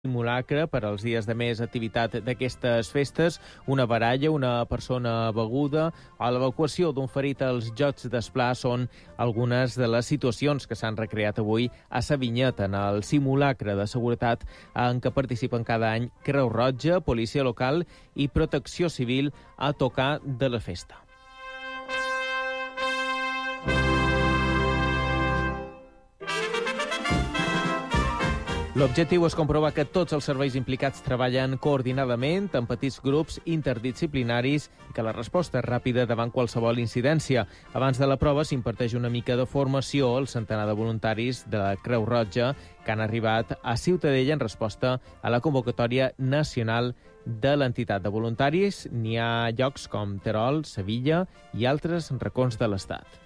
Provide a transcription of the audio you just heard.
simulacre per als dies de més activitat d'aquestes festes, una baralla, una persona beguda o l'evacuació d'un ferit als Jocs d'Esplà són algunes de les situacions que s'han recreat avui a Savinyet en el simulacre de seguretat en què participen cada any Creu Roja, Policia Local i Protecció Civil a tocar de la festa. L'objectiu és comprovar que tots els serveis implicats treballen coordinadament en petits grups interdisciplinaris i que la resposta és ràpida davant qualsevol incidència. Abans de la prova s'imparteix una mica de formació al centenar de voluntaris de la Creu Roja que han arribat a Ciutadella en resposta a la convocatòria nacional de l'entitat de voluntaris. N'hi ha llocs com Terol, Sevilla i altres racons de l'Estat.